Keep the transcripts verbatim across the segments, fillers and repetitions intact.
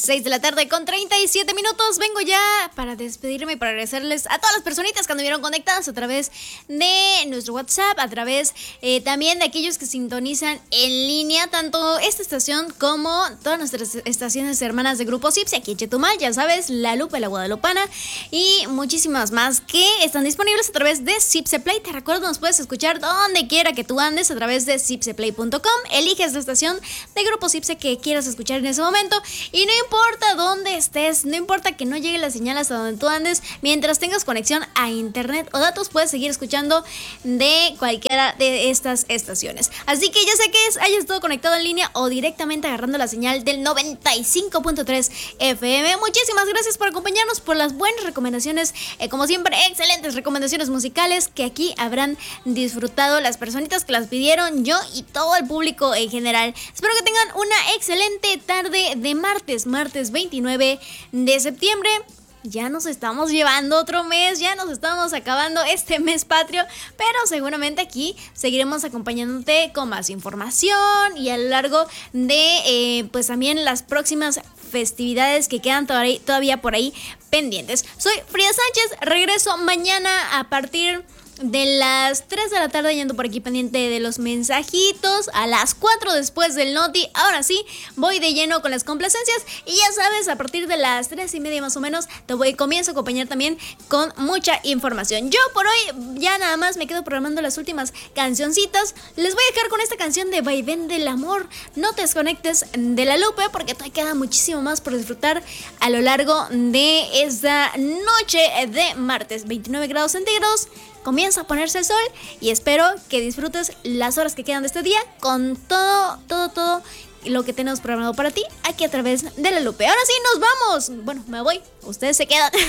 seis de la tarde con treinta y siete minutos. Vengo ya para despedirme y para agradecerles a todas las personitas que anduvieron conectadas a través de nuestro WhatsApp, a través eh, también de aquellos que sintonizan en línea, tanto esta estación como todas nuestras estaciones hermanas de Grupo Cipse, aquí en Chetumal, ya sabes, La Lupe, La Guadalupana y muchísimas más que están disponibles a través de Cipse Play. Te recuerdo, nos puedes escuchar donde quiera que tú andes a través de cipse play punto com. Eliges la estación de Grupo Cipse que quieras escuchar en ese momento y no importa dónde estés, no importa que no llegue la señal hasta donde tú andes, mientras tengas conexión a internet o datos puedes seguir escuchando de cualquiera de estas estaciones. Así que ya sé que es, hayas estado conectado en línea o directamente agarrando la señal del noventa y cinco punto tres F M. Muchísimas gracias por acompañarnos, por las buenas recomendaciones, eh, como siempre, excelentes recomendaciones musicales que aquí habrán disfrutado las personitas que las pidieron, yo y todo el público en general. Espero que tengan una excelente tarde de martes, martes veintinueve de septiembre. Ya nos estamos llevando otro mes, ya nos estamos acabando este mes patrio, pero seguramente aquí seguiremos acompañándote con más información y a lo largo de eh, pues también las próximas festividades que quedan todavía, todavía por ahí pendientes. Soy Frida Sánchez, regreso mañana a partir de las tres de la tarde, yendo por aquí pendiente de los mensajitos, a las cuatro después del Noti. Ahora sí, voy de lleno con las complacencias y ya sabes, a partir de las tres y media más o menos, te voy, comienzo a acompañar también con mucha información. Yo por hoy ya nada más me quedo programando las últimas cancioncitas. Les voy a dejar con esta canción de Vaivén del Amor. No te desconectes de La Lupe porque todavía queda muchísimo más por disfrutar a lo largo de esta noche de martes, veintinueve grados centígrados. Comienza a ponerse el sol y espero que disfrutes las horas que quedan de este día con todo, todo, todo lo que tenemos programado para ti aquí a través de La Lupe. Ahora sí, nos vamos. Bueno, me voy. Ustedes se quedan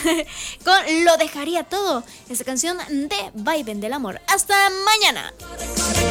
con Lo Dejaría Todo, esta canción de Vaivén del Amor. Hasta mañana.